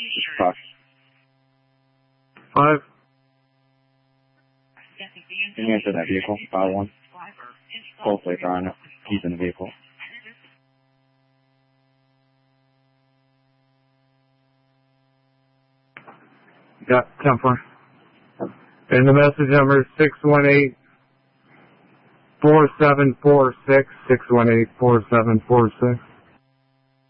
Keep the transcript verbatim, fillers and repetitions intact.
Talk. Five. Can you enter that vehicle? Five one. Full plates are on it. Keep in the vehicle. Got ten four. And the message number is six one eight, four seven four six, six one eight, four seven four six.